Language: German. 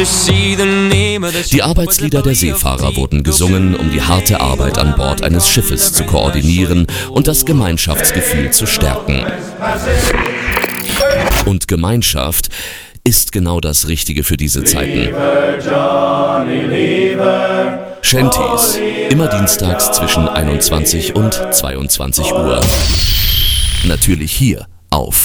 Die Arbeitslieder der Seefahrer wurden gesungen, um die harte Arbeit an Bord eines Schiffes zu koordinieren und das Gemeinschaftsgefühl zu stärken. Und Gemeinschaft ist genau das Richtige für diese Zeiten. Shanties, immer dienstags zwischen 21 und 22 Uhr. Natürlich hier auf